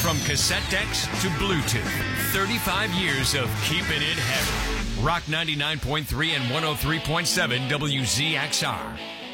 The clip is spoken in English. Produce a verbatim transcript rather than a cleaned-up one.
From cassette decks to Bluetooth, thirty-five years of keeping it heavy. Rock ninety-nine point three and one oh three point seven W Z X R.